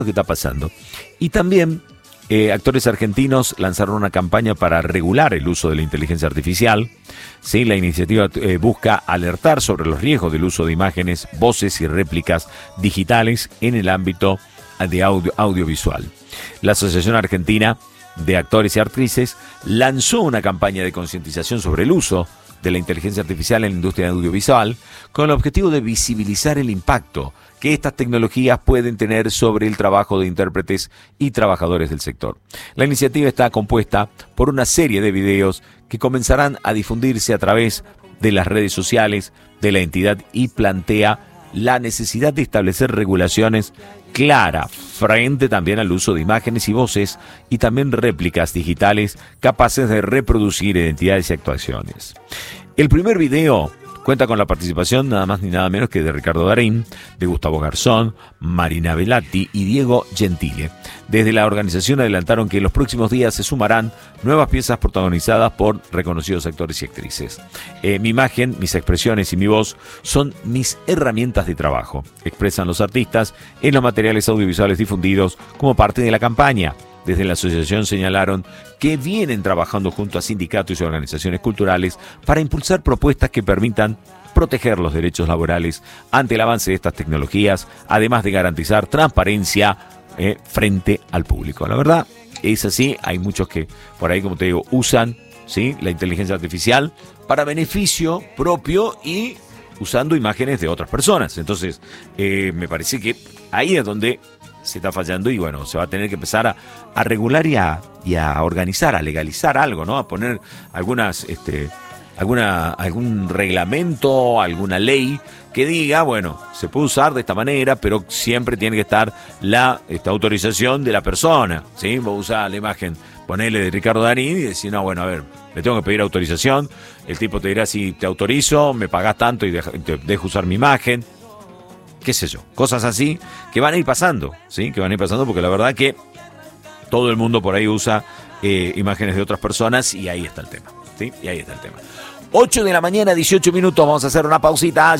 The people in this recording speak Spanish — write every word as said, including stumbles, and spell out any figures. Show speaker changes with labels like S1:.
S1: que está pasando. Y también eh, actores argentinos lanzaron una campaña para regular el uso de la inteligencia artificial. ¿Sí? La iniciativa eh, busca alertar sobre los riesgos del uso de imágenes, voces y réplicas digitales en el ámbito de audio, audiovisual. La Asociación Argentina de Actores y Actrices lanzó una campaña de concientización sobre el uso de la inteligencia artificial en la industria audiovisual con el objetivo de visibilizar el impacto que estas tecnologías pueden tener sobre el trabajo de intérpretes y trabajadores del sector. La iniciativa está compuesta por una serie de videos que comenzarán a difundirse a través de las redes sociales de la entidad y plantea la necesidad de establecer regulaciones claras frente también al uso de imágenes y voces y también réplicas digitales capaces de reproducir identidades y actuaciones. El primer video cuenta con la participación nada más ni nada menos que de Ricardo Darín, de Gustavo Garzón, Marina Velati y Diego Gentile. Desde la organización adelantaron que en los próximos días se sumarán nuevas piezas protagonizadas por reconocidos actores y actrices. Eh, mi imagen, mis expresiones y mi voz son mis herramientas de trabajo, expresan los artistas en los materiales audiovisuales difundidos como parte de la campaña. Desde la asociación señalaron que vienen trabajando junto a sindicatos y organizaciones culturales para impulsar propuestas que permitan proteger los derechos laborales ante el avance de estas tecnologías, además de garantizar transparencia eh, frente al público. La verdad es así, hay muchos que por ahí, como te digo, usan ¿sí? la inteligencia artificial para beneficio propio y usando imágenes de otras personas. Entonces, eh, me parece que ahí es donde se está fallando y bueno, se va a tener que empezar a, a regular y a, y a organizar, a legalizar algo, ¿no? A poner algunas, este, alguna, algún reglamento, alguna ley que diga, bueno, se puede usar de esta manera, pero siempre tiene que estar la esta autorización de la persona, ¿sí? Vos usás la imagen, ponele de Ricardo Darín y decís, no, bueno, a ver, le tengo que pedir autorización, el tipo te dirá si te autorizo, me pagás tanto y deja, te dejo usar mi imagen. Qué sé yo, cosas así que van a ir pasando, ¿sí? Que van a ir pasando porque la verdad que todo el mundo por ahí usa eh, imágenes de otras personas y ahí está el tema, ¿sí? Y ahí está el tema. ocho de la mañana, dieciocho minutos, vamos a hacer una pausita.